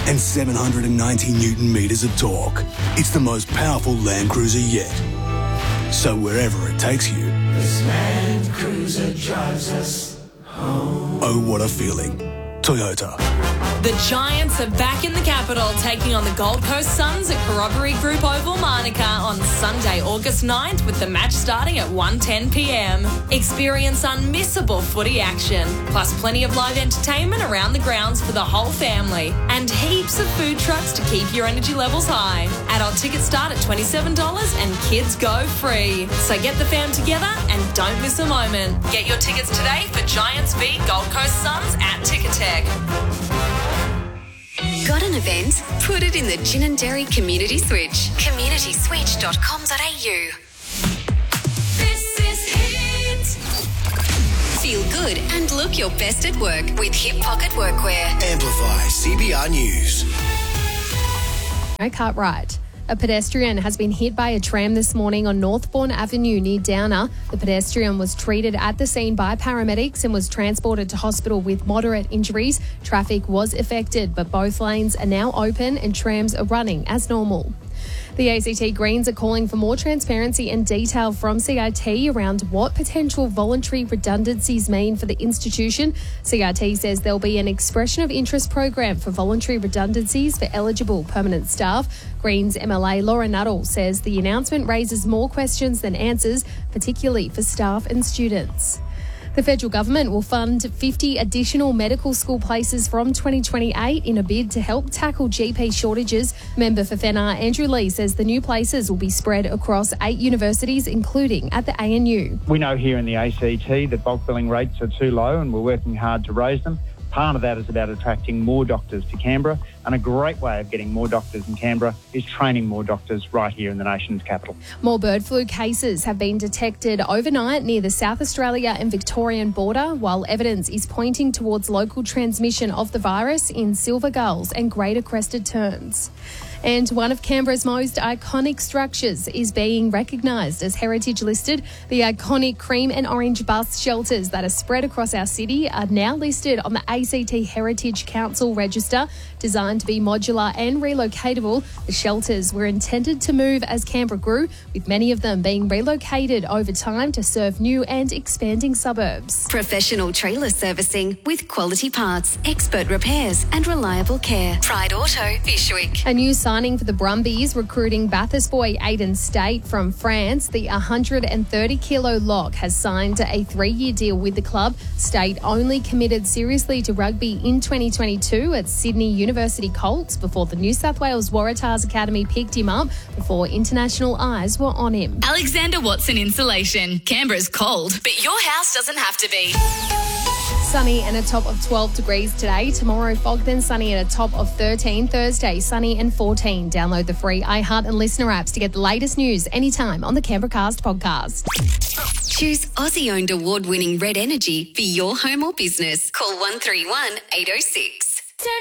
and 790 Newton metres of torque. It's the most powerful Land Cruiser yet. So wherever it takes you, this Land Cruiser drives us home. Oh, what a feeling. Toyota. The Giants are back in the capital, taking on the Gold Coast Suns at Corroboree Group Oval, Manuka on Sunday, August 9th, with the match starting at 1:10 p.m. Experience unmissable footy action, plus plenty of live entertainment around the grounds for the whole family, and heaps of food trucks to keep your energy levels high. Adult tickets start at $27 and kids go free. So get the fam together and don't miss a moment. Get your tickets today for Giants v Gold Coast Suns at Ticketek. Got an event? Put it in the Gin and Dairy Community Switch. communityswitch.com.au. This is Hit. Feel good and look your best at work with Hip Pocket Workwear. Amplify CBR News. Cartwright. A pedestrian has been hit by a tram this morning on Northbourne Avenue near Downer. The pedestrian was treated at the scene by paramedics and was transported to hospital with moderate injuries. Traffic was affected, but both lanes are now open and trams are running as normal. The ACT Greens are calling for more transparency and detail from CIT around what potential voluntary redundancies mean for the institution. CIT says there'll be an expression of interest program for voluntary redundancies for eligible permanent staff. Greens MLA Laura Nuttall says the announcement raises more questions than answers, particularly for staff and students. The federal government will fund 50 additional medical school places from 2028 in a bid to help tackle GP shortages. Member for Fenner Andrew Lee says the new places will be spread across 8 universities, including at the ANU. We know here in the ACT that bulk billing rates are too low and we're working hard to raise them. Part of that is about attracting more doctors to Canberra, and a great way of getting more doctors in Canberra is training more doctors right here in the nation's capital. More bird flu cases have been detected overnight near the South Australia and Victorian border, while evidence is pointing towards local transmission of the virus in silver gulls and greater crested terns. And one of Canberra's most iconic structures is being recognised as heritage listed. The iconic cream and orange bus shelters that are spread across our city are now listed on the ACT Heritage Council register. Designed to be modular and relocatable, the shelters were intended to move as Canberra grew, with many of them being relocated over time to serve new and expanding suburbs. Professional trailer servicing with quality parts, expert repairs and reliable care. Pride Auto, Fishwick. A new signing for the Brumbies, recruiting Bathurst boy Aiden State from France. The 130-kilo lock has signed a 3-year deal with the club. State only committed seriously to rugby in 2022 at Sydney University Colts before the New South Wales Waratahs Academy picked him up before international eyes were on him. Alexander Watson Insulation. Canberra's cold, but your house doesn't have to be. Sunny and a top of 12 degrees today. Tomorrow, fog then sunny and a top of 13. Thursday, sunny and 14. Download the free iHeart and Listener apps to get the latest news anytime on the Canberra Cast podcast. Choose Aussie-owned award-winning Red Energy for your home or business. Call 131 806.